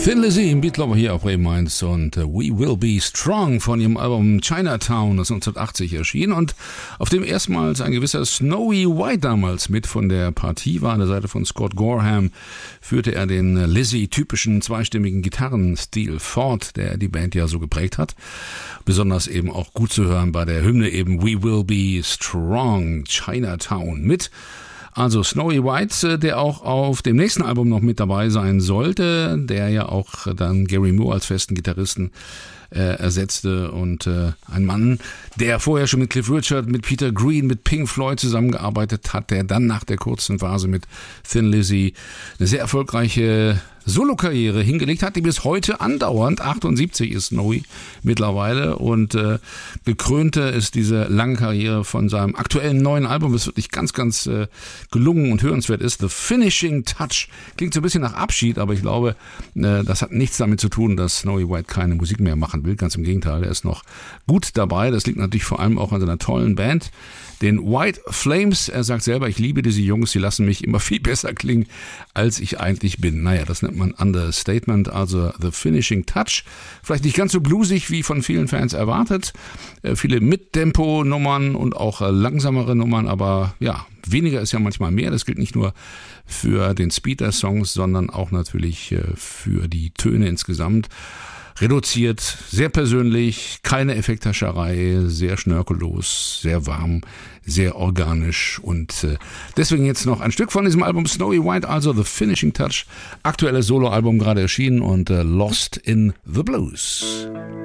Thin Lizzy im Beatlover hier auf Bremen 1 und We Will Be Strong von ihrem Album Chinatown, das 1980 erschien und auf dem erstmals ein gewisser Snowy White damals mit von der Partie war. An der Seite von Scott Gorham führte er den Lizzy-typischen zweistimmigen Gitarrenstil fort, der die Band ja so geprägt hat. Besonders eben auch gut zu hören bei der Hymne eben We Will Be Strong, Chinatown mit. Also Snowy White, der auch auf dem nächsten Album noch mit dabei sein sollte, der ja auch dann Gary Moore als festen Gitarristen ersetzte und ein Mann, der vorher schon mit Cliff Richard, mit Peter Green, mit Pink Floyd zusammengearbeitet hat, der dann nach der kurzen Phase mit Thin Lizzy eine sehr erfolgreiche Solokarriere hingelegt hat, die bis heute andauernd, 78 ist Snowy mittlerweile und gekrönte ist diese lange Karriere von seinem aktuellen neuen Album, das wirklich ganz, ganz gelungen und hörenswert ist, The Finishing Touch. Klingt so ein bisschen nach Abschied, aber ich glaube, das hat nichts damit zu tun, dass Snowy White keine Musik mehr machen will, ganz im Gegenteil, er ist noch gut dabei, das liegt natürlich vor allem auch an seiner tollen Band, den White Flames. Er sagt selber, ich liebe diese Jungs, sie lassen mich immer viel besser klingen, als ich eigentlich bin. Naja, das nennt man Understatement, also The Finishing Touch. Vielleicht nicht ganz so bluesig, wie von vielen Fans erwartet. Viele Mittempo-Nummern und auch langsamere Nummern, aber ja, weniger ist ja manchmal mehr. Das gilt nicht nur für den Speed der Songs, sondern auch natürlich für die Töne insgesamt. Reduziert, sehr persönlich, keine Effekthascherei, sehr schnörkellos, sehr warm, sehr organisch und deswegen jetzt noch ein Stück von diesem Album Snowy White, also The Finishing Touch, aktuelles Soloalbum gerade erschienen und Lost in the Blues.